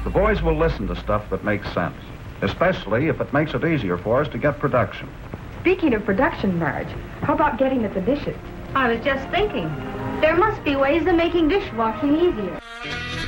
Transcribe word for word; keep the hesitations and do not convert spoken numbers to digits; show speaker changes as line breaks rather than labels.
The boys will listen to stuff that makes sense, especially if it makes it easier for us to get production.
Speaking of production, Marge, how about getting at the dishes?
I was just thinking, there must be ways of making dishwashing easier.